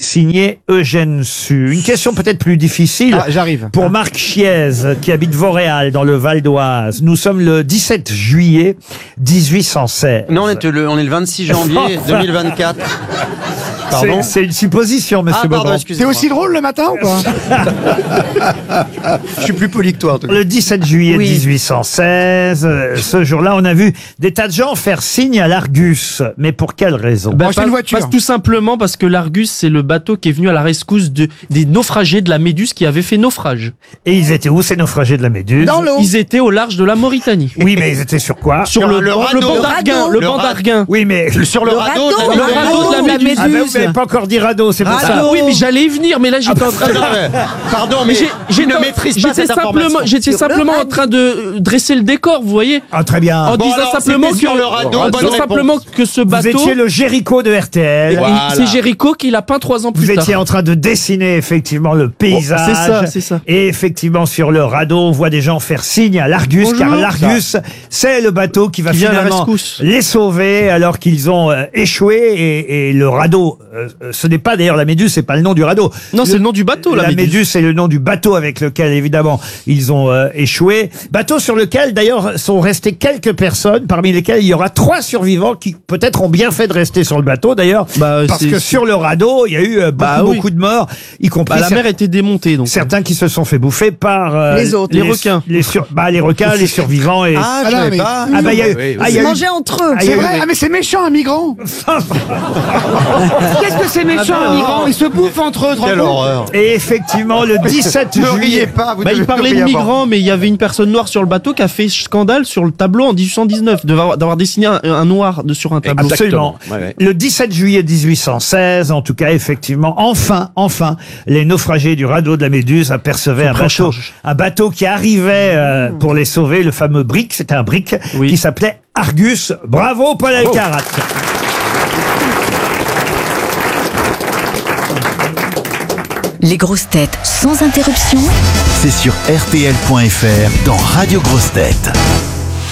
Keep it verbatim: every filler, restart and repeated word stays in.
signé Eugène Sue. Une question peut-être plus difficile. Ah, j'arrive. Pour Marc Chiez, qui habite Vauréal, dans le Val d'Oise. Nous sommes le dix-sept juillet dix-huit cent seize. Non, on est le, on est le vingt-six janvier deux mille vingt-quatre. Pardon. C'est, c'est une supposition, monsieur Ah, pardon, Beaugrand. C'est excusez-moi. aussi drôle le matin ou pas? Je suis plus poli que toi en tout cas. Le dix-sept juillet Oui. dix-huit cent seize, euh, ce jour-là, on a vu des tas de gens faire signe à l'Argus. Mais pour quelle raison? Bah, Acheter pas- une voiture. parce- tout simplement parce que l'Argus, c'est le bateau qui est venu à la rescousse de, des naufragés de la Méduse qui avaient fait naufrage. Et ils étaient où, ces naufragés de la Méduse? Dans l'eau. Ils étaient au large de la Mauritanie. Oui, mais ils étaient sur quoi? Sur Sur le, le banc- radeau. le banc Le d'Arguin. radeau. Le Le banc ra- d'Arguin. Oui, mais... Sur le, Le radeau, radeau, de le la radeau Méduse. de la Méduse. Ah ben, vous n'avez pas encore dit radeau, c'est pour Radeau. ça. Ah oui, mais j'allais y venir, mais là j'étais en train de... Non, mais- Pardon, mais j'ai- je j'étais- ne maîtrise pas j'étais cette simplement, information. j'étais Sur le simplement en radeau. train de euh, dresser le décor, vous voyez, Ah, très bien. en Bon, disant alors, simplement c'était que sur le radeau, en bonne disant réponse. simplement que ce Vous bateau, étiez le Géricault de R T L. il- Voilà. c'est Géricault qui l'a peint trois ans plus Vous tard. étiez en train de dessiner effectivement le paysage. Oh, c'est ça, c'est ça. Et effectivement, sur le radeau, on voit des gens faire signe à l'Argus, Bonjour. car l'Argus, c'est le bateau qui va Qui vient à la finalement rescousse. les sauver alors qu'ils ont euh, échoué. Et, et le radeau, euh, euh, ce n'est pas d'ailleurs la Méduse, c'est pas le nom du radeau. Non, c'est le nom du bateau, la, La Méduse, c'est le nom du bateau avec lequel, évidemment, ils ont euh, échoué. Bateau sur lequel, d'ailleurs, sont restées quelques personnes, parmi lesquelles il y aura trois survivants qui, peut-être, ont bien fait de rester sur le bateau, d'ailleurs. Bah, parce c'est- que sur le radeau, il y a eu euh, beaucoup, Bah oui. beaucoup de morts, y compris Bah, la cer- mer était démontée, donc. certains qui se sont fait bouffer par... euh, Les autres. Les requins. Les, sur- bah, les requins, les survivants et... Ah, je Ah, non, savais mais- pas. Ah, bah, il y a eu... Oui, oui. ah, il y Ils a eu- mangeaient entre eux. ah, il y C'est a eu- vrai, ah mais c'est méchant un migrant. Qu'est-ce que c'est méchant un migrant? Ils se bouffent entre eux. Quelle horreur. Et effectivement, le dix-sept Ne riez juillet... pas, vous Bah, devez- il parlait de devriez avoir. migrants, mais il y avait une personne noire sur le bateau qui a fait scandale sur le tableau en dix-huit cent dix-neuf, d'avoir d'avoir dessiné un, un noir de, sur un tableau. Absolument. Ouais, ouais. Le dix-sept juillet dix-huit cent seize, en tout cas, effectivement, enfin, enfin, les naufragés du radeau de la Méduse apercevaient un pris en bateau, charge. un bateau qui arrivait euh, pour les sauver, le fameux brick, c'était un brick Oui. qui s'appelait Argus. Bravo, Paul Alcarat. Les grosses têtes sans interruption. C'est sur R T L point F R dans Radio Grosses Têtes.